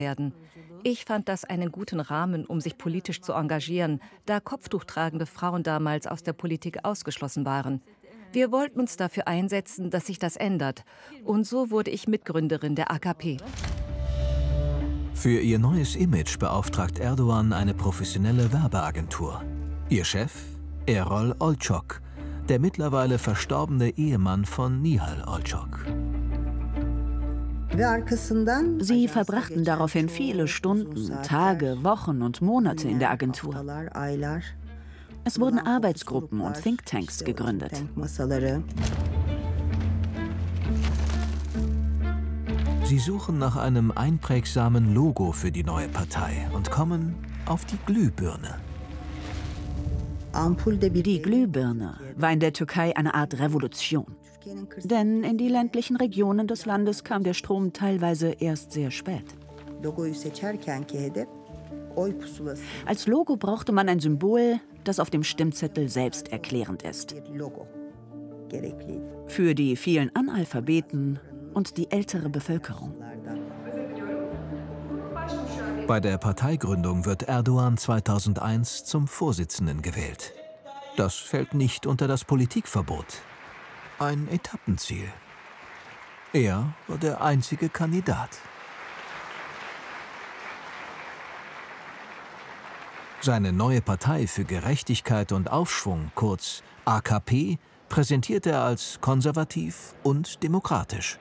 werden. Ich fand das einen guten Rahmen, um sich politisch zu engagieren, da kopftuchtragende Frauen damals aus der Politik ausgeschlossen waren. Wir wollten uns dafür einsetzen, dass sich das ändert. Und so wurde ich Mitgründerin der AKP. Für ihr neues Image beauftragt Erdoğan eine professionelle Werbeagentur. Ihr Chef? Erol Olcok, der mittlerweile verstorbene Ehemann von Nihal Olcok. Sie verbrachten daraufhin viele Stunden, Tage, Wochen und Monate in der Agentur. Es wurden Arbeitsgruppen und Thinktanks gegründet. Sie suchen nach einem einprägsamen Logo für die neue Partei und kommen auf die Glühbirne. Die Glühbirne war in der Türkei eine Art Revolution. Denn in die ländlichen Regionen des Landes kam der Strom teilweise erst sehr spät. Als Logo brauchte man ein Symbol, das auf dem Stimmzettel selbsterklärend ist. Für die vielen Analphabeten und die ältere Bevölkerung. Bei der Parteigründung wird Erdoğan 2001 zum Vorsitzenden gewählt. Das fällt nicht unter das Politikverbot. Ein Etappenziel. Er war der einzige Kandidat. Seine neue Partei für Gerechtigkeit und Aufschwung, kurz AKP, präsentiert er als konservativ und demokratisch.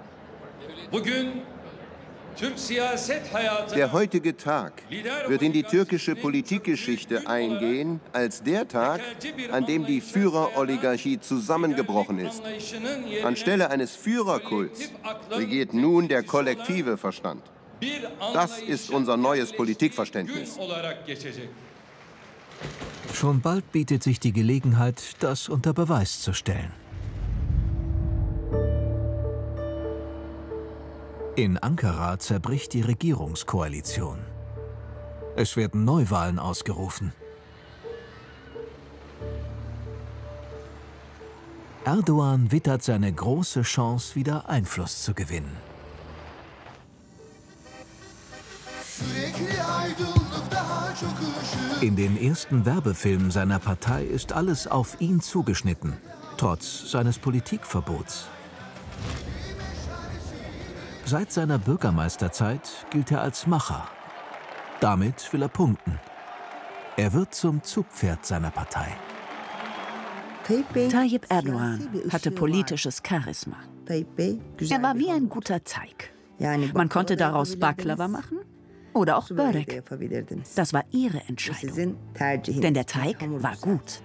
Der heutige Tag wird in die türkische Politikgeschichte eingehen als der Tag, an dem die Führeroligarchie zusammengebrochen ist. Anstelle eines Führerkults regiert nun der kollektive Verstand. Das ist unser neues Politikverständnis. Schon bald bietet sich die Gelegenheit, das unter Beweis zu stellen. In Ankara zerbricht die Regierungskoalition. Es werden Neuwahlen ausgerufen. Erdoğan wittert seine große Chance, wieder Einfluss zu gewinnen. In den ersten Werbefilmen seiner Partei ist alles auf ihn zugeschnitten, trotz seines Politikverbots. Seit seiner Bürgermeisterzeit gilt er als Macher. Damit will er punkten. Er wird zum Zugpferd seiner Partei. Tayyip Erdoğan hatte politisches Charisma. Er war wie ein guter Teig. Man konnte daraus Baklava machen oder auch Börek. Das war ihre Entscheidung. Denn der Teig war gut.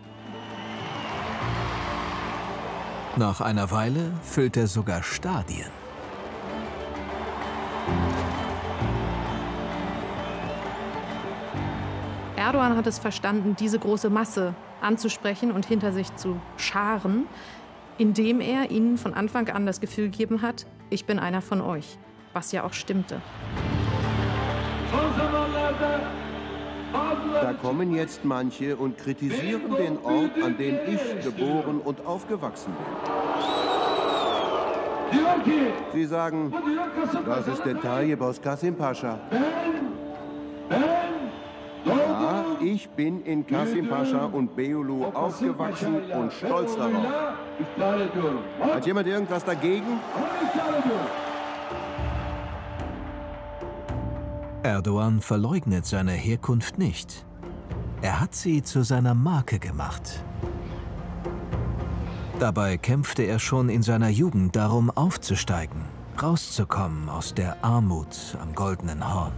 Nach einer Weile füllt er sogar Stadien. Erdoğan hat es verstanden, diese große Masse anzusprechen und hinter sich zu scharen, indem er ihnen von Anfang an das Gefühl gegeben hat, ich bin einer von euch, was ja auch stimmte. Da kommen jetzt manche und kritisieren den Ort, an dem ich geboren und aufgewachsen bin. Sie sagen, das ist der Tayyip aus Kasim Pascha. Ja, ich bin in Kasim Pascha und Beyoğlu aufgewachsen und stolz darauf. Hat jemand irgendwas dagegen? Erdoğan verleugnet seine Herkunft nicht. Er hat sie zu seiner Marke gemacht. Dabei kämpfte er schon in seiner Jugend darum, aufzusteigen, rauszukommen aus der Armut am Goldenen Horn.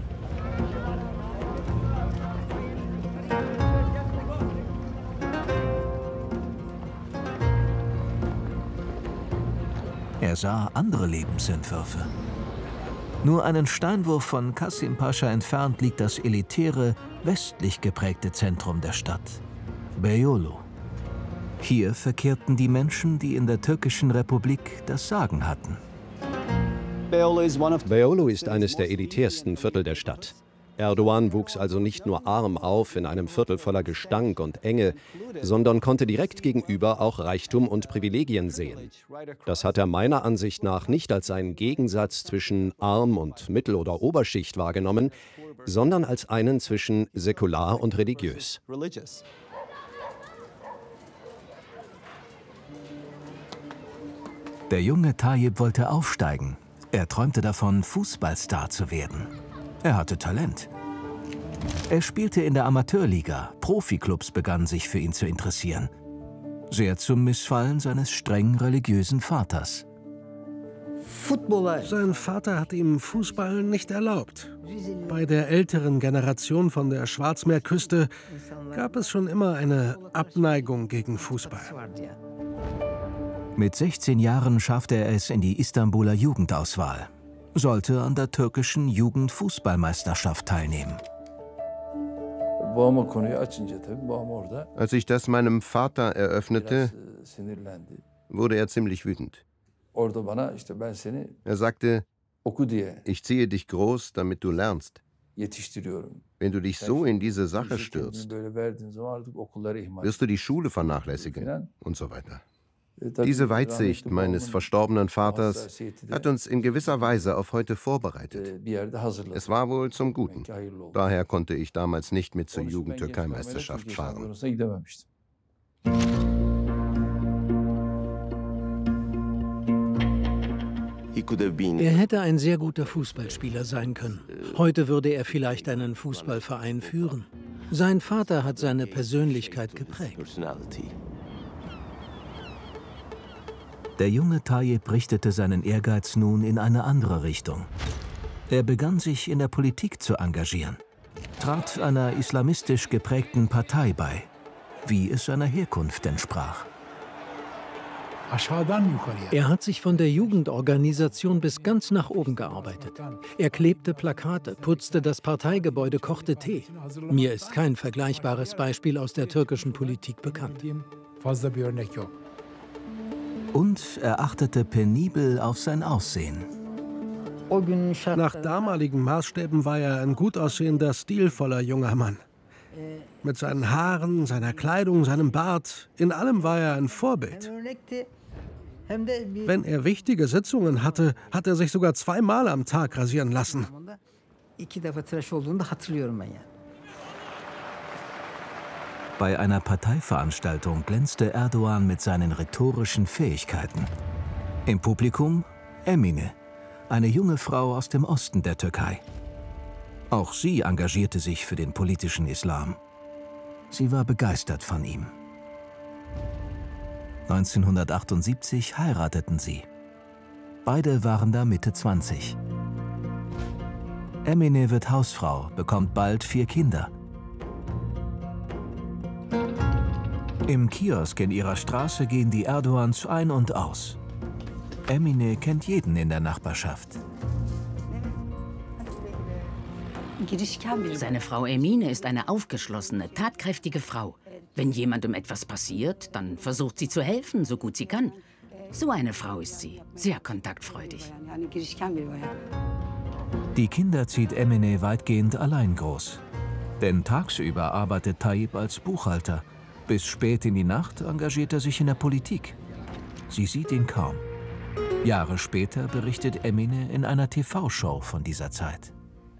Er sah andere Lebensentwürfe. Nur einen Steinwurf von Kasim Pascha entfernt liegt das elitäre, westlich geprägte Zentrum der Stadt, Beyoğlu. Hier verkehrten die Menschen, die in der türkischen Republik das Sagen hatten. Beyoğlu ist eines der elitärsten Viertel der Stadt. Erdogan wuchs also nicht nur arm auf in einem Viertel voller Gestank und Enge, sondern konnte direkt gegenüber auch Reichtum und Privilegien sehen. Das hat er meiner Ansicht nach nicht als einen Gegensatz zwischen Arm- und Mittel- oder Oberschicht wahrgenommen, sondern als einen zwischen säkular und religiös. Der junge Tayyip wollte aufsteigen. Er träumte davon, Fußballstar zu werden. Er hatte Talent. Er spielte in der Amateurliga. Profiklubs begannen sich für ihn zu interessieren. Sehr zum Missfallen seines streng religiösen Vaters. Sein Vater hat ihm Fußball nicht erlaubt. Bei der älteren Generation von der Schwarzmeerküste gab es schon immer eine Abneigung gegen Fußball. Mit 16 Jahren schaffte er es in die Istanbuler Jugendauswahl, sollte an der türkischen Jugendfußballmeisterschaft teilnehmen. Als ich das meinem Vater eröffnete, wurde er ziemlich wütend. Er sagte, ich ziehe dich groß, damit du lernst. Wenn du dich so in diese Sache stürzt, wirst du die Schule vernachlässigen und so weiter. Diese Weitsicht meines verstorbenen Vaters hat uns in gewisser Weise auf heute vorbereitet. Es war wohl zum Guten. Daher konnte ich damals nicht mit zur Jugend-Türkei-Meisterschaft fahren. Er hätte ein sehr guter Fußballspieler sein können. Heute würde er vielleicht einen Fußballverein führen. Sein Vater hat seine Persönlichkeit geprägt. Der junge Tayyip richtete seinen Ehrgeiz nun in eine andere Richtung. Er begann sich in der Politik zu engagieren, trat einer islamistisch geprägten Partei bei, wie es seiner Herkunft entsprach. Er hat sich von der Jugendorganisation bis ganz nach oben gearbeitet. Er klebte Plakate, putzte das Parteigebäude, kochte Tee. Mir ist kein vergleichbares Beispiel aus der türkischen Politik bekannt. Und er achtete penibel auf sein Aussehen. Nach damaligen Maßstäben war er ein gut aussehender, stilvoller junger Mann. Mit seinen Haaren, seiner Kleidung, seinem Bart, in allem war er ein Vorbild. Wenn er wichtige Sitzungen hatte, hat er sich sogar 2-mal am Tag rasieren lassen. Bei einer Parteiveranstaltung glänzte Erdogan mit seinen rhetorischen Fähigkeiten. Im Publikum Emine, eine junge Frau aus dem Osten der Türkei. Auch sie engagierte sich für den politischen Islam. Sie war begeistert von ihm. 1978 heirateten sie. Beide waren da Mitte 20. Emine wird Hausfrau, bekommt bald 4 Kinder. Im Kiosk in ihrer Straße gehen die Erdogans ein und aus. Emine kennt jeden in der Nachbarschaft. Seine Frau Emine ist eine aufgeschlossene, tatkräftige Frau. Wenn jemandem etwas passiert, dann versucht sie zu helfen, so gut sie kann. So eine Frau ist sie, sehr kontaktfreudig. Die Kinder zieht Emine weitgehend allein groß. Denn tagsüber arbeitet Tayyip als Buchhalter. Bis spät in die Nacht engagiert er sich in der Politik. Sie sieht ihn kaum. Jahre später berichtet Emine in einer TV-Show von dieser Zeit.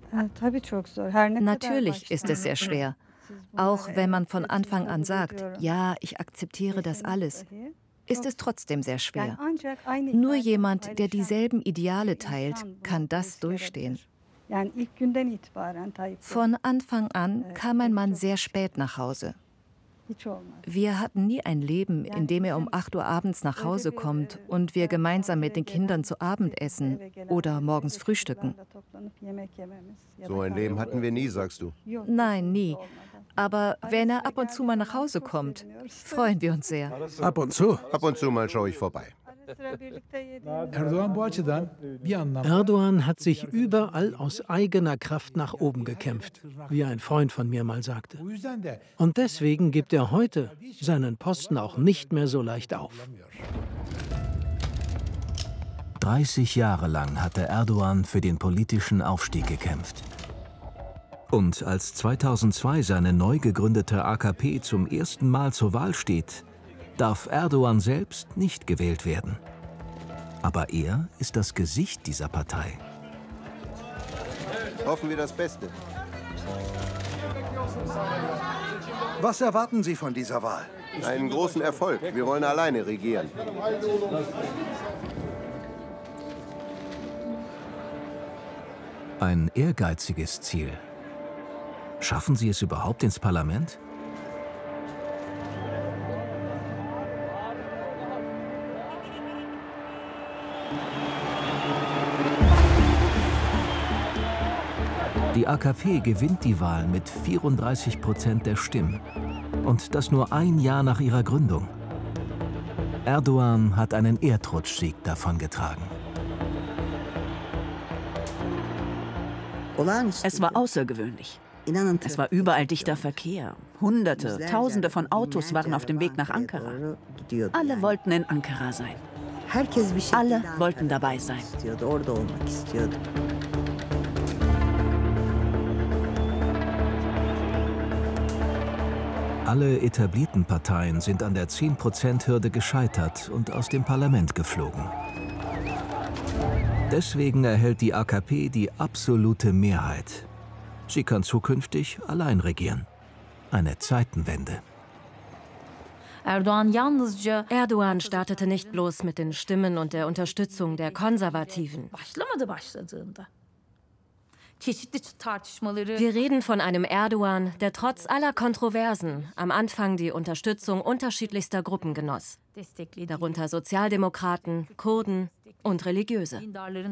Natürlich ist es sehr schwer. Auch wenn man von Anfang an sagt, ja, ich akzeptiere das alles, ist es trotzdem sehr schwer. Nur jemand, der dieselben Ideale teilt, kann das durchstehen. Von Anfang an kam mein Mann sehr spät nach Hause. Wir hatten nie ein Leben, in dem er um 8 Uhr abends nach Hause kommt und wir gemeinsam mit den Kindern zu Abend essen oder morgens frühstücken. So ein Leben hatten wir nie, sagst du? Nein, nie. Aber wenn er ab und zu mal nach Hause kommt, freuen wir uns sehr. Ab und zu? Ab und zu mal schaue ich vorbei. Erdogan hat sich überall aus eigener Kraft nach oben gekämpft, wie ein Freund von mir mal sagte. Und deswegen gibt er heute seinen Posten auch nicht mehr so leicht auf. 30 Jahre lang hatte Erdogan für den politischen Aufstieg gekämpft. Und als 2002 seine neu gegründete AKP zum ersten Mal zur Wahl steht, darf Erdoğan selbst nicht gewählt werden. Aber er ist das Gesicht dieser Partei. Hoffen wir das Beste. Was erwarten Sie von dieser Wahl? Einen großen Erfolg. Wir wollen alleine regieren. Ein ehrgeiziges Ziel. Schaffen Sie es überhaupt ins Parlament? Die AKP gewinnt die Wahl mit 34% der Stimmen. Und das nur ein Jahr nach ihrer Gründung. Erdoğan hat einen Erdrutschsieg davongetragen. Es war außergewöhnlich. Es war überall dichter Verkehr. Hunderte, Tausende von Autos waren auf dem Weg nach Ankara. Alle wollten in Ankara sein. Alle wollten dabei sein. Alle etablierten Parteien sind an der 10%-Hürde gescheitert und aus dem Parlament geflogen. Deswegen erhält die AKP die absolute Mehrheit. Sie kann zukünftig allein regieren. Eine Zeitenwende. Erdoğan startete nicht bloß mit den Stimmen und der Unterstützung der Konservativen. Wir reden von einem Erdoğan, der trotz aller Kontroversen am Anfang die Unterstützung unterschiedlichster Gruppen genoss. Darunter Sozialdemokraten, Kurden und Religiöse.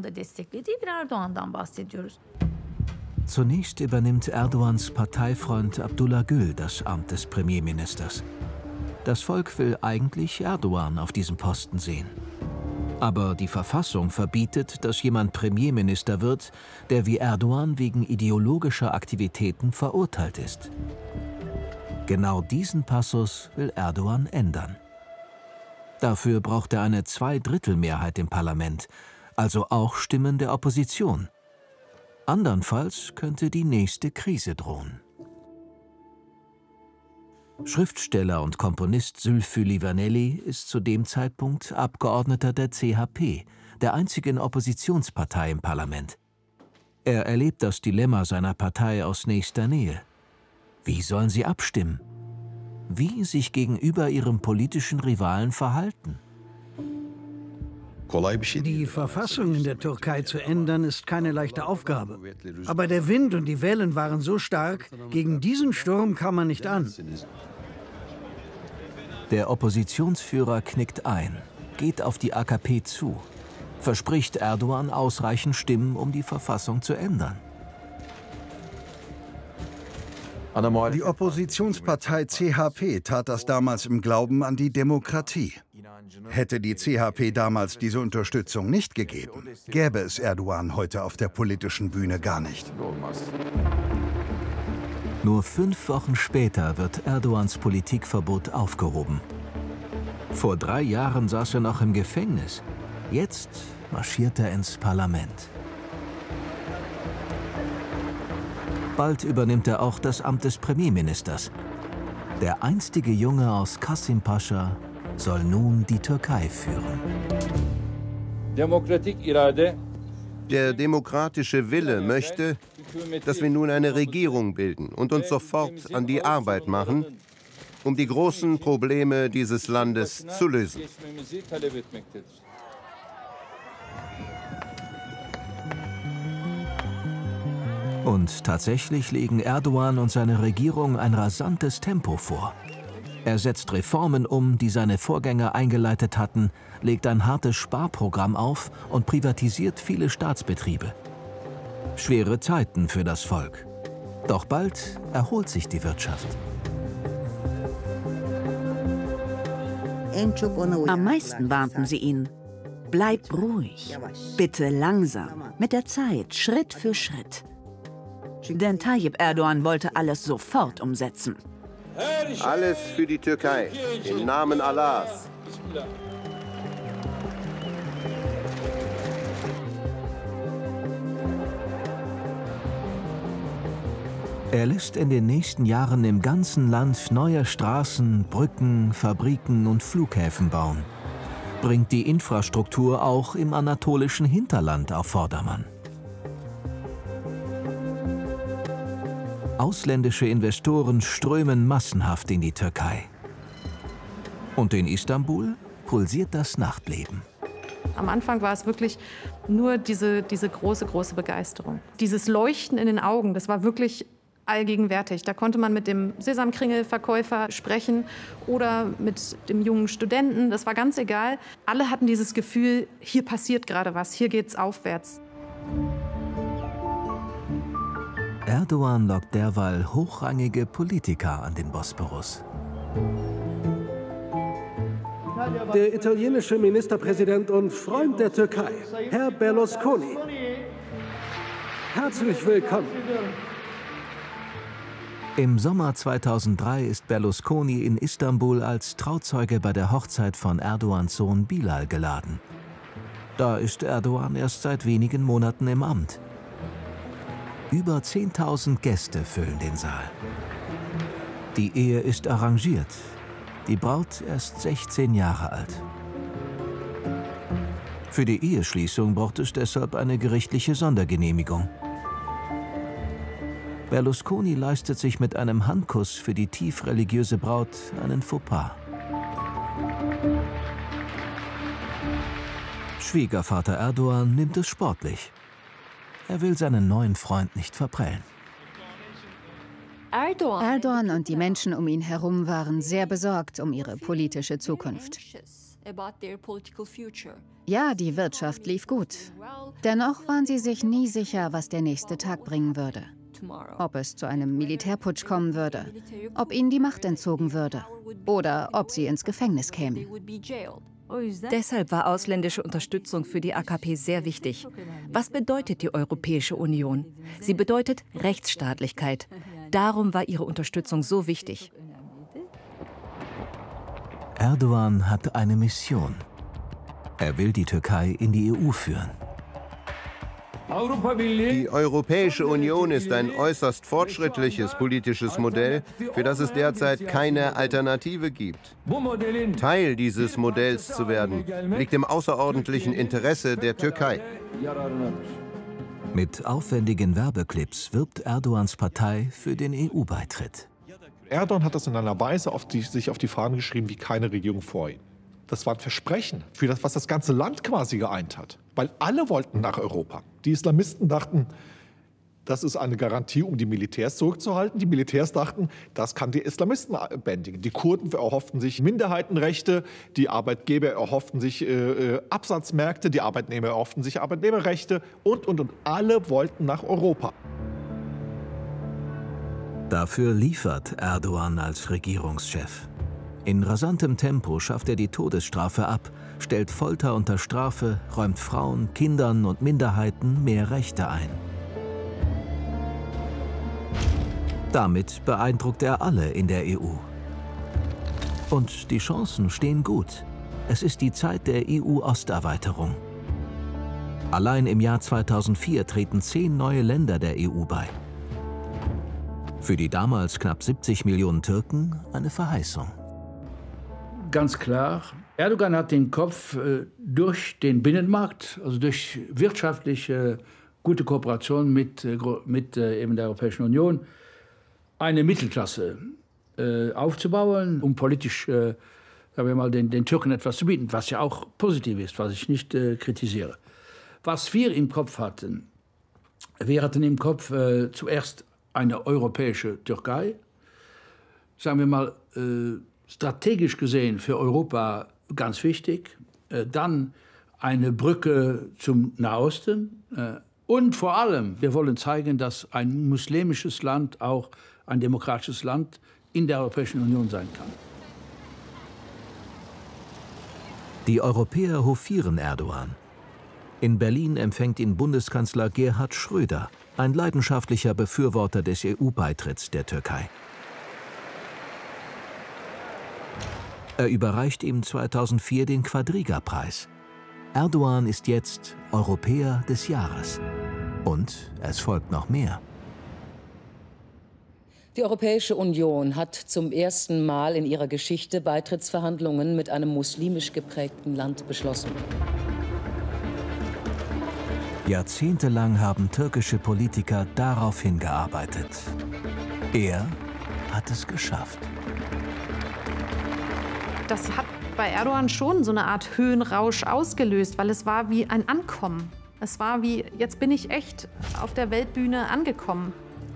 Zunächst übernimmt Erdogans Parteifreund Abdullah Gül das Amt des Premierministers. Das Volk will eigentlich Erdoğan auf diesem Posten sehen. Aber die Verfassung verbietet, dass jemand Premierminister wird, der wie Erdoğan wegen ideologischer Aktivitäten verurteilt ist. Genau diesen Passus will Erdoğan ändern. Dafür braucht er eine Zweidrittelmehrheit im Parlament, also auch Stimmen der Opposition. Andernfalls könnte die nächste Krise drohen. Schriftsteller und Komponist Zülfü Livaneli ist zu dem Zeitpunkt Abgeordneter der CHP, der einzigen Oppositionspartei im Parlament. Er erlebt das Dilemma seiner Partei aus nächster Nähe. Wie sollen sie abstimmen? Wie sich gegenüber ihrem politischen Rivalen verhalten? Die Verfassung in der Türkei zu ändern, ist keine leichte Aufgabe. Aber der Wind und die Wellen waren so stark, gegen diesen Sturm kam man nicht an. Der Oppositionsführer knickt ein, geht auf die AKP zu, verspricht Erdoğan ausreichend Stimmen, um die Verfassung zu ändern. Die Oppositionspartei CHP tat das damals im Glauben an die Demokratie. Hätte die CHP damals diese Unterstützung nicht gegeben, gäbe es Erdoğan heute auf der politischen Bühne gar nicht. Nur 5 Wochen später wird Erdogans Politikverbot aufgehoben. Vor 3 Jahren saß er noch im Gefängnis. Jetzt marschiert er ins Parlament. Bald übernimmt er auch das Amt des Premierministers. Der einstige Junge aus Kasımpaşa soll nun die Türkei führen. Der demokratische Wille möchte, dass wir nun eine Regierung bilden und uns sofort an die Arbeit machen, um die großen Probleme dieses Landes zu lösen. Und tatsächlich legen Erdoğan und seine Regierung ein rasantes Tempo vor. Er setzt Reformen um, die seine Vorgänger eingeleitet hatten, legt ein hartes Sparprogramm auf und privatisiert viele Staatsbetriebe. Schwere Zeiten für das Volk. Doch bald erholt sich die Wirtschaft. Am meisten warnten sie ihn. Bleib ruhig, bitte langsam, mit der Zeit, Schritt für Schritt. Denn Tayyip Erdoğan wollte alles sofort umsetzen. Alles für die Türkei, im Namen Allahs. Er lässt in den nächsten Jahren im ganzen Land neue Straßen, Brücken, Fabriken und Flughäfen bauen. Bringt die Infrastruktur auch im anatolischen Hinterland auf Vordermann. Ausländische Investoren strömen massenhaft in die Türkei. Und in Istanbul pulsiert das Nachtleben. Am Anfang war es wirklich nur diese große Begeisterung. Dieses Leuchten in den Augen, das war wirklich allgegenwärtig. Da konnte man mit dem Sesamkringelverkäufer sprechen oder mit dem jungen Studenten. Das war ganz egal. Alle hatten dieses Gefühl, hier passiert gerade was, hier geht's aufwärts. Erdogan lockt derweil hochrangige Politiker an den Bosporus. Der italienische Ministerpräsident und Freund der Türkei, Herr Berlusconi. Herzlich willkommen. Im Sommer 2003 ist Berlusconi in Istanbul als Trauzeuge bei der Hochzeit von Erdogans Sohn Bilal geladen. Da ist Erdogan erst seit wenigen Monaten im Amt. Über 10.000 Gäste füllen den Saal. Die Ehe ist arrangiert. Die Braut erst 16 Jahre alt. Für die Eheschließung braucht es deshalb eine gerichtliche Sondergenehmigung. Berlusconi leistet sich mit einem Handkuss für die tief religiöse Braut einen Fauxpas. Schwiegervater Erdogan nimmt es sportlich. Er will seinen neuen Freund nicht verprellen. Erdogan und die Menschen um ihn herum waren sehr besorgt um ihre politische Zukunft. Ja, die Wirtschaft lief gut. Dennoch waren sie sich nie sicher, was der nächste Tag bringen würde. Ob es zu einem Militärputsch kommen würde, ob ihnen die Macht entzogen würde oder ob sie ins Gefängnis kämen. Deshalb war ausländische Unterstützung für die AKP sehr wichtig. Was bedeutet die Europäische Union? Sie bedeutet Rechtsstaatlichkeit. Darum war ihre Unterstützung so wichtig. Erdogan hat eine Mission. Er will die Türkei in die EU führen. Die Europäische Union ist ein äußerst fortschrittliches politisches Modell, für das es derzeit keine Alternative gibt. Teil dieses Modells zu werden, liegt im außerordentlichen Interesse der Türkei. Mit aufwendigen Werbeclips wirbt Erdogans Partei für den EU-Beitritt. Erdogan hat das in einer Weise sich auf die Fahnen geschrieben wie keine Regierung vor ihm. Das war ein Versprechen für das, was das ganze Land quasi geeint hat. Weil alle wollten nach Europa. Die Islamisten dachten, das ist eine Garantie, um die Militärs zurückzuhalten. Die Militärs dachten, das kann die Islamisten bändigen. Die Kurden erhofften sich Minderheitenrechte, die Arbeitgeber erhofften sich Absatzmärkte, die Arbeitnehmer erhofften sich Arbeitnehmerrechte und. Alle wollten nach Europa. Dafür liefert Erdogan als Regierungschef. In rasantem Tempo schafft er die Todesstrafe ab, stellt Folter unter Strafe, räumt Frauen, Kindern und Minderheiten mehr Rechte ein. Damit beeindruckt er alle in der EU. Und die Chancen stehen gut. Es ist die Zeit der EU-Osterweiterung. Allein im Jahr 2004 treten 10 neue Länder der EU bei. Für die damals knapp 70 Millionen Türken eine Verheißung. Ganz klar, Erdogan hat den Kopf durch den Binnenmarkt, also durch wirtschaftliche gute Kooperation mit eben der Europäischen Union, eine Mittelklasse aufzubauen, um politisch sagen wir mal, den Türken etwas zu bieten, was ja auch positiv ist, was ich nicht kritisiere. Was wir im Kopf hatten, wir hatten im Kopf zuerst eine europäische Türkei, sagen wir mal, strategisch gesehen für Europa ganz wichtig, dann eine Brücke zum Nahosten und vor allem, wir wollen zeigen, dass ein muslimisches Land auch ein demokratisches Land in der Europäischen Union sein kann. Die Europäer hofieren Erdogan. In Berlin empfängt ihn Bundeskanzler Gerhard Schröder, ein leidenschaftlicher Befürworter des EU-Beitritts der Türkei. Er überreicht ihm 2004 den Quadriga-Preis. Erdogan ist jetzt Europäer des Jahres. Und es folgt noch mehr. Die Europäische Union hat zum ersten Mal in ihrer Geschichte Beitrittsverhandlungen mit einem muslimisch geprägten Land beschlossen. Jahrzehntelang haben türkische Politiker darauf hingearbeitet. Er hat es geschafft. Das hat bei Erdogan schon so eine Art Höhenrausch ausgelöst, weil es war wie ein Ankommen. Es war wie, jetzt bin ich echt auf der Weltbühne angekommen.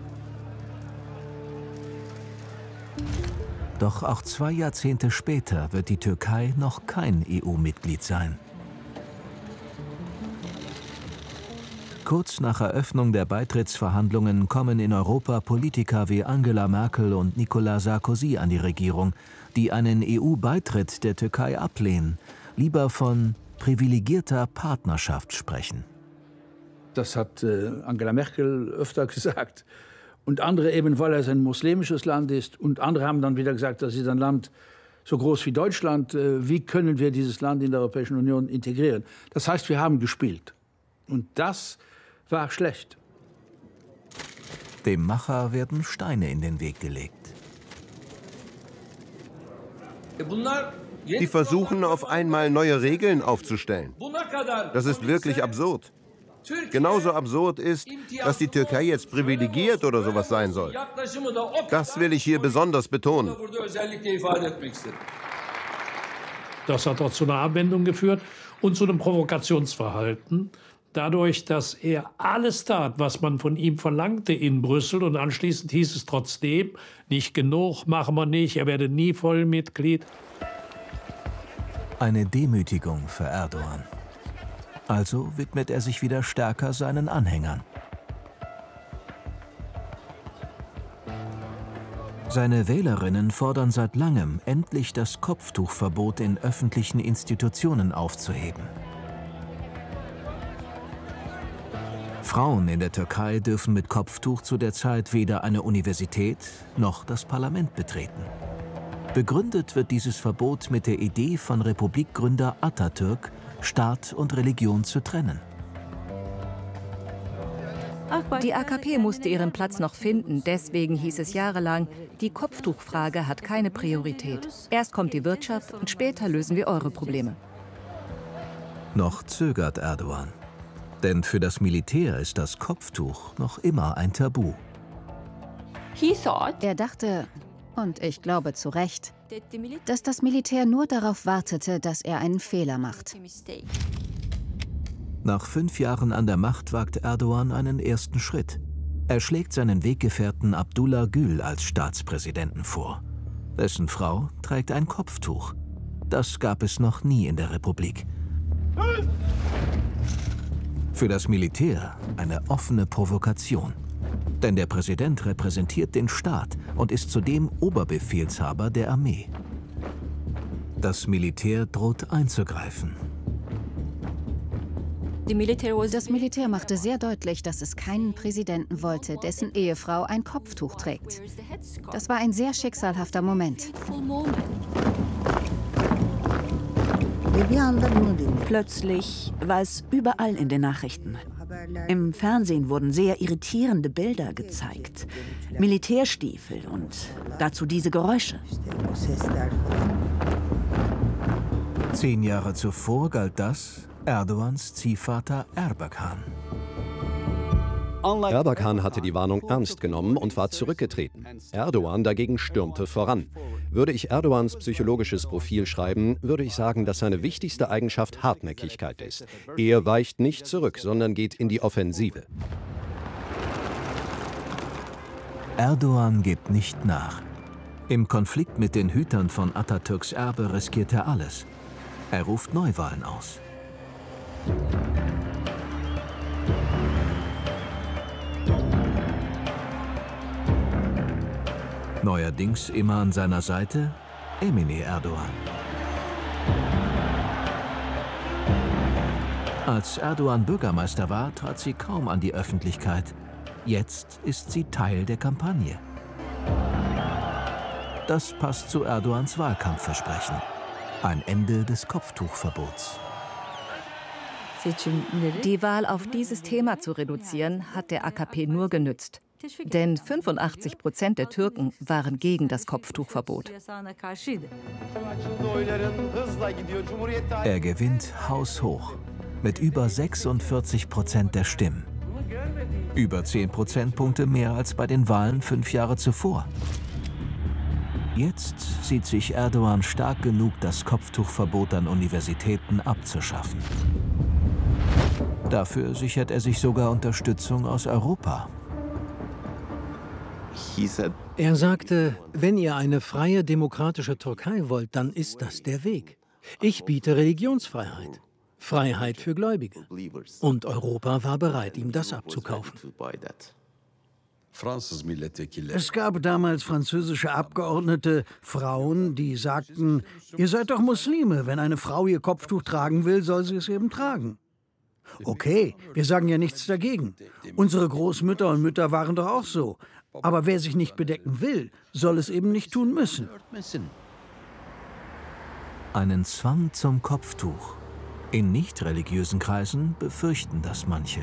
Doch auch 2 Jahrzehnte später wird die Türkei noch kein EU-Mitglied sein. Kurz nach Eröffnung der Beitrittsverhandlungen kommen in Europa Politiker wie Angela Merkel und Nicolas Sarkozy an die Regierung, die einen EU-Beitritt der Türkei ablehnen, lieber von privilegierter Partnerschaft sprechen. Das hat Angela Merkel öfter gesagt. Und andere eben, weil es ein muslimisches Land ist. Und andere haben dann wieder gesagt, das ist ein Land so groß wie Deutschland. Wie können wir dieses Land in der Europäischen Union integrieren? Das heißt, wir haben gespielt. Und das war schlecht. Dem Macher werden Steine in den Weg gelegt. Die versuchen, auf einmal neue Regeln aufzustellen. Das ist wirklich absurd. Genauso absurd ist, dass die Türkei jetzt privilegiert oder sowas sein soll. Das will ich hier besonders betonen. Das hat auch zu einer Abwendung geführt und zu einem Provokationsverhalten. Dadurch, dass er alles tat, was man von ihm verlangte in Brüssel. Und anschließend hieß es trotzdem, nicht genug, machen wir nicht, er werde nie Vollmitglied. Eine Demütigung für Erdogan. Also widmet er sich wieder stärker seinen Anhängern. Seine Wählerinnen fordern seit langem, endlich das Kopftuchverbot in öffentlichen Institutionen aufzuheben. Frauen in der Türkei dürfen mit Kopftuch zu der Zeit weder eine Universität noch das Parlament betreten. Begründet wird dieses Verbot mit der Idee von Republikgründer Atatürk, Staat und Religion zu trennen. Die AKP musste ihren Platz noch finden, deswegen hieß es jahrelang, die Kopftuchfrage hat keine Priorität. Erst kommt die Wirtschaft und später lösen wir eure Probleme. Noch zögert Erdogan. Denn für das Militär ist das Kopftuch noch immer ein Tabu. Er dachte, und ich glaube zu Recht, dass das Militär nur darauf wartete, dass er einen Fehler macht. Nach 5 Jahren an der Macht wagt Erdogan einen ersten Schritt. Er schlägt seinen Weggefährten Abdullah Gül als Staatspräsidenten vor. Dessen Frau trägt ein Kopftuch. Das gab es noch nie in der Republik. Für das Militär eine offene Provokation. Denn der Präsident repräsentiert den Staat und ist zudem Oberbefehlshaber der Armee. Das Militär droht einzugreifen. Das Militär machte sehr deutlich, dass es keinen Präsidenten wollte, dessen Ehefrau ein Kopftuch trägt. Das war ein sehr schicksalhafter Moment. Plötzlich war es überall in den Nachrichten. Im Fernsehen wurden sehr irritierende Bilder gezeigt. Militärstiefel und dazu diese Geräusche. 10 Jahre zuvor galt das Erdogans Ziehvater Erbakan. Erbakan hatte die Warnung ernst genommen und war zurückgetreten. Erdogan dagegen stürmte voran. Würde ich Erdogans psychologisches Profil schreiben, würde ich sagen, dass seine wichtigste Eigenschaft Hartnäckigkeit ist. Er weicht nicht zurück, sondern geht in die Offensive. Erdogan gibt nicht nach. Im Konflikt mit den Hütern von Atatürks Erbe riskiert er alles. Er ruft Neuwahlen aus. Neuerdings immer an seiner Seite Emine Erdogan. Als Erdogan Bürgermeister war, trat sie kaum an die Öffentlichkeit. Jetzt ist sie Teil der Kampagne. Das passt zu Erdogans Wahlkampfversprechen. Ein Ende des Kopftuchverbots. Die Wahl auf dieses Thema zu reduzieren, hat der AKP nur genützt. Denn 85% der Türken waren gegen das Kopftuchverbot. Er gewinnt haushoch mit über 46% der Stimmen. Über 10 Prozentpunkte mehr als bei den Wahlen 5 Jahre zuvor. Jetzt sieht sich Erdogan stark genug, das Kopftuchverbot an Universitäten abzuschaffen. Dafür sichert er sich sogar Unterstützung aus Europa. Er sagte, wenn ihr eine freie, demokratische Türkei wollt, dann ist das der Weg. Ich biete Religionsfreiheit, Freiheit für Gläubige. Und Europa war bereit, ihm das abzukaufen. Es gab damals französische Abgeordnete, Frauen, die sagten, ihr seid doch Muslime, wenn eine Frau ihr Kopftuch tragen will, soll sie es eben tragen. Okay, wir sagen ja nichts dagegen. Unsere Großmütter und Mütter waren doch auch so. Aber wer sich nicht bedecken will, soll es eben nicht tun müssen. Einen Zwang zum Kopftuch. In nicht-religiösen Kreisen befürchten das manche.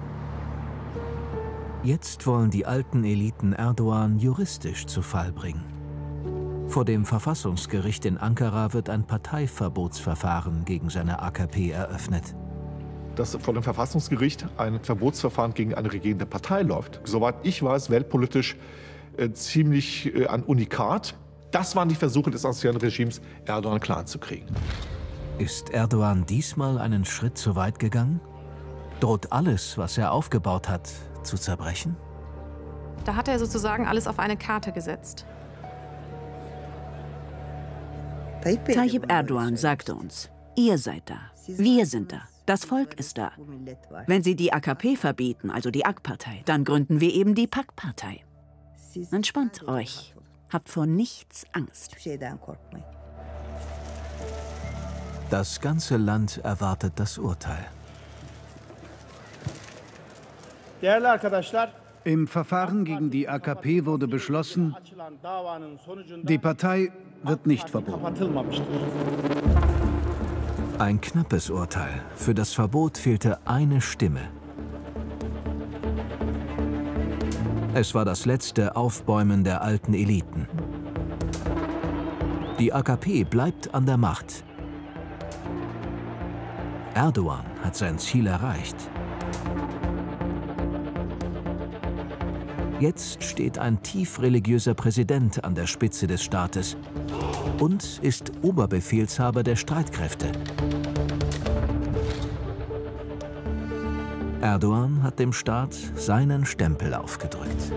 Jetzt wollen die alten Eliten Erdogan juristisch zu Fall bringen. Vor dem Verfassungsgericht in Ankara wird ein Parteiverbotsverfahren gegen seine AKP eröffnet. Dass vor dem Verfassungsgericht ein Verbotsverfahren gegen eine regierende Partei läuft. Soweit ich weiß, weltpolitisch ziemlich ein Unikat. Das waren die Versuche des ancianen Regimes, Erdogan klar zu kriegen. Ist Erdogan diesmal einen Schritt zu weit gegangen? Droht alles, was er aufgebaut hat, zu zerbrechen? Da hat er sozusagen alles auf eine Karte gesetzt. Tayyip Erdogan sagte uns, ihr seid da, wir sind da, das Volk ist da. Wenn sie die AKP verbieten, also die AK-Partei, dann gründen wir eben die PAK-Partei. Entspannt euch, habt vor nichts Angst. Das ganze Land erwartet das Urteil. Im Verfahren gegen die AKP wurde beschlossen, die Partei wird nicht verboten. Ein knappes Urteil. Für das Verbot fehlte eine Stimme. Es war das letzte Aufbäumen der alten Eliten. Die AKP bleibt an der Macht. Erdogan hat sein Ziel erreicht. Jetzt steht ein tief religiöser Präsident an der Spitze des Staates und ist Oberbefehlshaber der Streitkräfte. Erdogan hat dem Staat seinen Stempel aufgedrückt.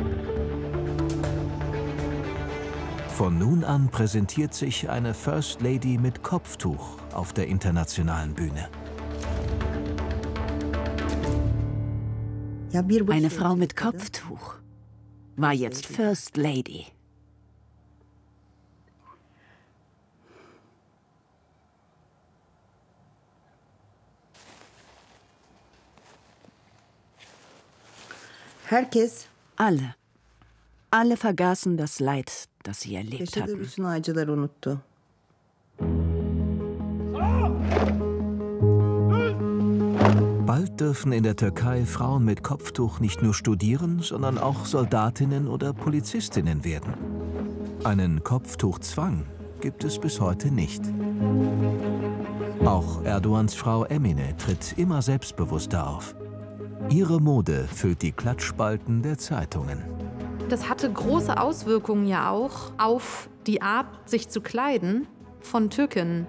Von nun an präsentiert sich eine First Lady mit Kopftuch auf der internationalen Bühne. Eine Frau mit Kopftuch war jetzt First Lady. Alle vergaßen das Leid, das sie erlebt hatten. Bald dürfen in der Türkei Frauen mit Kopftuch nicht nur studieren, sondern auch Soldatinnen oder Polizistinnen werden. Einen Kopftuchzwang gibt es bis heute nicht. Auch Erdogans Frau Emine tritt immer selbstbewusster auf. Ihre Mode füllt die Klatschspalten der Zeitungen. Das hatte große Auswirkungen ja auch auf die Art, sich zu kleiden von Türkinnen.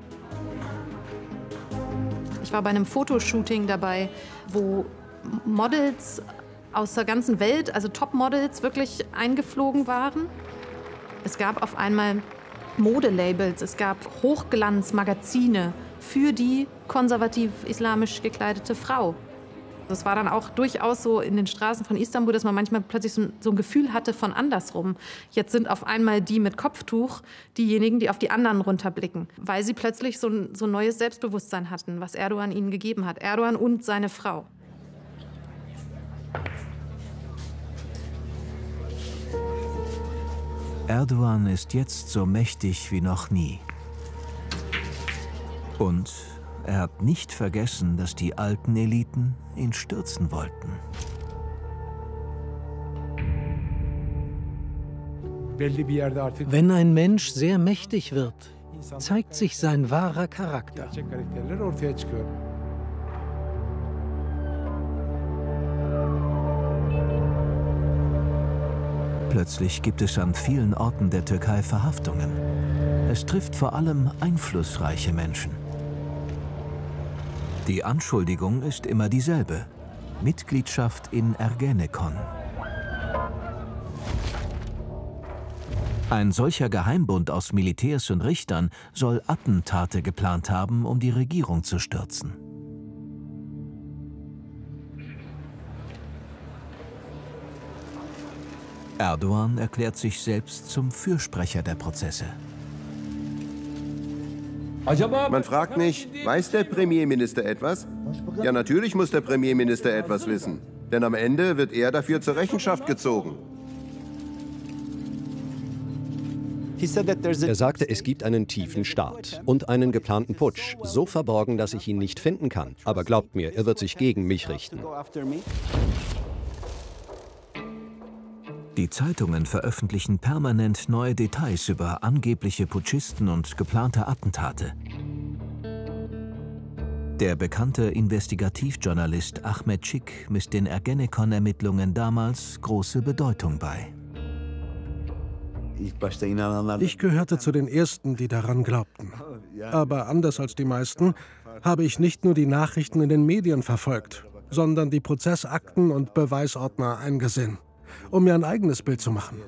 Ich war bei einem Fotoshooting dabei, wo Models aus der ganzen Welt, also Top-Models, wirklich eingeflogen waren. Es gab auf einmal Modelabels, es gab Hochglanzmagazine für die konservativ-islamisch gekleidete Frau. Das war dann auch durchaus so in den Straßen von Istanbul, dass man manchmal plötzlich so ein Gefühl hatte von andersrum. Jetzt sind auf einmal die mit Kopftuch diejenigen, die auf die anderen runterblicken, weil sie plötzlich so ein neues Selbstbewusstsein hatten, was Erdogan ihnen gegeben hat. Erdogan und seine Frau. Erdogan ist jetzt so mächtig wie noch nie. Und er hat nicht vergessen, dass die alten Eliten ihn stürzen wollten. Wenn ein Mensch sehr mächtig wird, zeigt sich sein wahrer Charakter. Plötzlich gibt es an vielen Orten der Türkei Verhaftungen. Es trifft vor allem einflussreiche Menschen. Die Anschuldigung ist immer dieselbe: Mitgliedschaft in Ergenekon. Ein solcher Geheimbund aus Militärs und Richtern soll Attentate geplant haben, um die Regierung zu stürzen. Erdogan erklärt sich selbst zum Fürsprecher der Prozesse. Man fragt mich, weiß der Premierminister etwas? Ja, natürlich muss der Premierminister etwas wissen. Denn am Ende wird er dafür zur Rechenschaft gezogen. Er sagte, es gibt einen tiefen Staat und einen geplanten Putsch, so verborgen, dass ich ihn nicht finden kann. Aber glaubt mir, er wird sich gegen mich richten. Die Zeitungen veröffentlichen permanent neue Details über angebliche Putschisten und geplante Attentate. Der bekannte Investigativjournalist Ahmet Şık misst den Ergenekon-Ermittlungen damals große Bedeutung bei. Ich gehörte zu den Ersten, die daran glaubten. Aber anders als die meisten habe ich nicht nur die Nachrichten in den Medien verfolgt, sondern die Prozessakten und Beweisordner eingesehen, um mir ein eigenes Bild zu machen.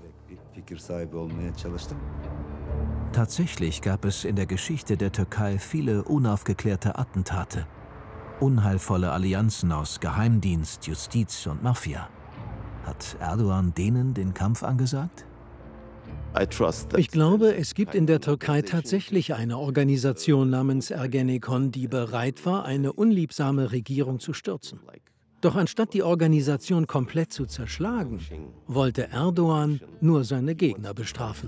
Tatsächlich gab es in der Geschichte der Türkei viele unaufgeklärte Attentate. Unheilvolle Allianzen aus Geheimdienst, Justiz und Mafia. Hat Erdogan denen den Kampf angesagt? Ich glaube, es gibt in der Türkei tatsächlich eine Organisation namens Ergenekon, die bereit war, eine unliebsame Regierung zu stürzen. Doch anstatt die Organisation komplett zu zerschlagen, wollte Erdogan nur seine Gegner bestrafen.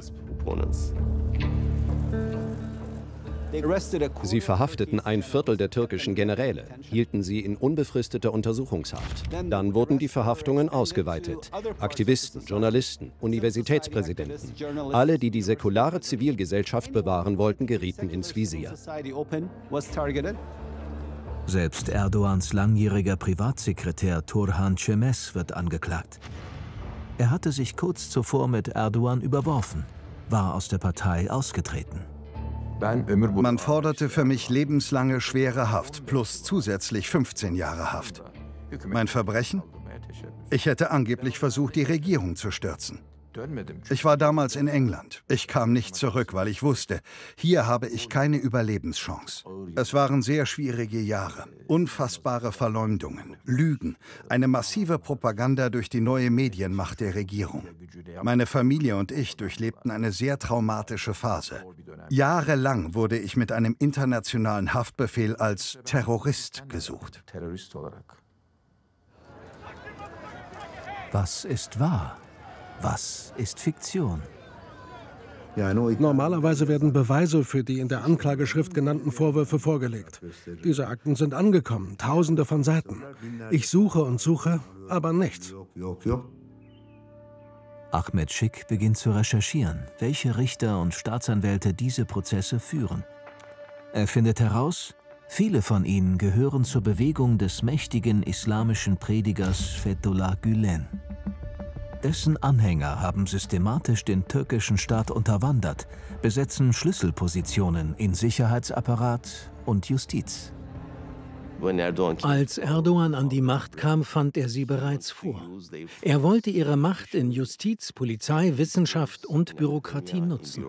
Sie verhafteten ein Viertel der türkischen Generäle, hielten sie in unbefristeter Untersuchungshaft. Dann wurden die Verhaftungen ausgeweitet. Aktivisten, Journalisten, Universitätspräsidenten, alle, die die säkulare Zivilgesellschaft bewahren wollten, gerieten ins Visier. Selbst Erdogans langjähriger Privatsekretär Turhan Çemes wird angeklagt. Er hatte sich kurz zuvor mit Erdogan überworfen, war aus der Partei ausgetreten. Man forderte für mich lebenslange schwere Haft plus zusätzlich 15 Jahre Haft. Mein Verbrechen? Ich hätte angeblich versucht, die Regierung zu stürzen. Ich war damals in England. Ich kam nicht zurück, weil ich wusste, hier habe ich keine Überlebenschance. Es waren sehr schwierige Jahre, unfassbare Verleumdungen, Lügen, eine massive Propaganda durch die neue Medienmacht der Regierung. Meine Familie und ich durchlebten eine sehr traumatische Phase. Jahrelang wurde ich mit einem internationalen Haftbefehl als Terrorist gesucht. Was ist wahr? Was ist Fiktion? Normalerweise werden Beweise für die in der Anklageschrift genannten Vorwürfe vorgelegt. Diese Akten sind angekommen, Tausende von Seiten. Ich suche und suche, aber nichts. Ahmet Şık beginnt zu recherchieren, welche Richter und Staatsanwälte diese Prozesse führen. Er findet heraus, viele von ihnen gehören zur Bewegung des mächtigen islamischen Predigers Fethullah Gülen. Dessen Anhänger haben systematisch den türkischen Staat unterwandert, besetzen Schlüsselpositionen in Sicherheitsapparat und Justiz. Als Erdogan an die Macht kam, fand er sie bereits vor. Er wollte ihre Macht in Justiz, Polizei, Wissenschaft und Bürokratie nutzen.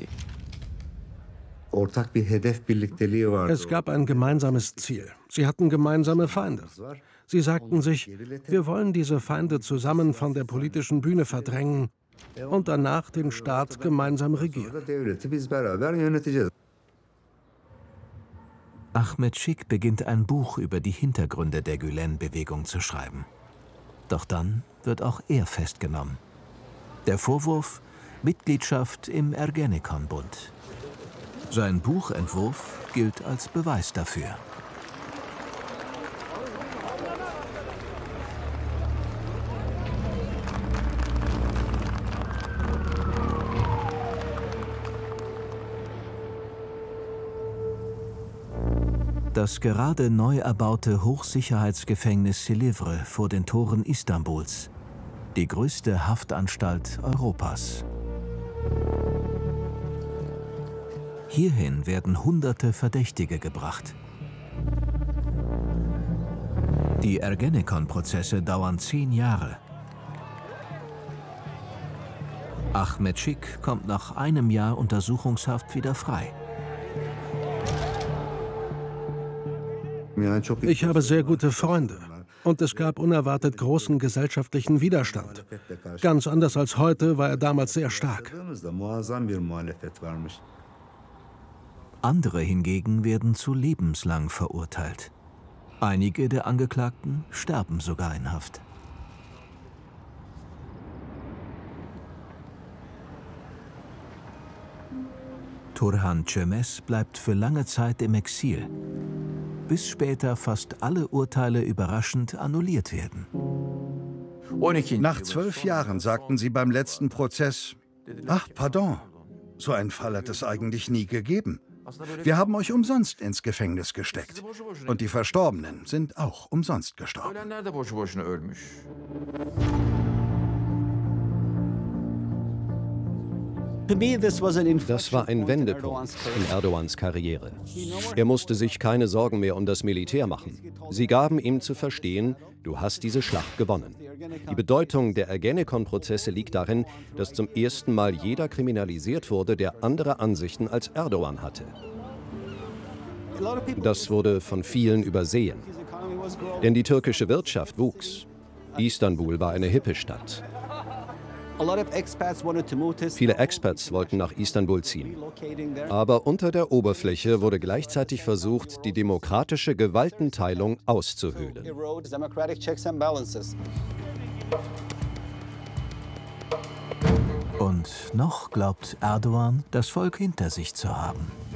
Es gab ein gemeinsames Ziel. Sie hatten gemeinsame Feinde. Sie sagten sich, wir wollen diese Feinde zusammen von der politischen Bühne verdrängen und danach den Staat gemeinsam regieren. Ahmet Şık beginnt ein Buch über die Hintergründe der Gülen-Bewegung zu schreiben. Doch dann wird auch er festgenommen. Der Vorwurf: Mitgliedschaft im Ergenekon-Bund. Sein Buchentwurf gilt als Beweis dafür. Das gerade neu erbaute Hochsicherheitsgefängnis Silivri vor den Toren Istanbuls. Die größte Haftanstalt Europas. Hierhin werden Hunderte Verdächtige gebracht. Die Ergenekon-Prozesse dauern 10 Jahre. Ahmet Şik kommt nach einem Jahr Untersuchungshaft wieder frei. Ich habe sehr gute Freunde. Und es gab unerwartet großen gesellschaftlichen Widerstand. Ganz anders als heute war er damals sehr stark. Andere hingegen werden zu lebenslang verurteilt. Einige der Angeklagten sterben sogar in Haft. Turhan Çömez bleibt für lange Zeit im Exil, bis später fast alle Urteile überraschend annulliert werden. Nach 12 Jahren sagten sie beim letzten Prozess, ach, pardon, so einen Fall hat es eigentlich nie gegeben. Wir haben euch umsonst ins Gefängnis gesteckt. Und die Verstorbenen sind auch umsonst gestorben. Das war ein Wendepunkt in Erdogans Karriere. Er musste sich keine Sorgen mehr um das Militär machen. Sie gaben ihm zu verstehen, du hast diese Schlacht gewonnen. Die Bedeutung der Ergenekon-Prozesse liegt darin, dass zum ersten Mal jeder kriminalisiert wurde, der andere Ansichten als Erdogan hatte. Das wurde von vielen übersehen. Denn die türkische Wirtschaft wuchs. Istanbul war eine hippe Stadt. Viele Expats wollten nach Istanbul ziehen. Aber unter der Oberfläche wurde gleichzeitig versucht, die demokratische Gewaltenteilung auszuhöhlen. Und noch glaubt Erdogan, das Volk hinter sich zu haben.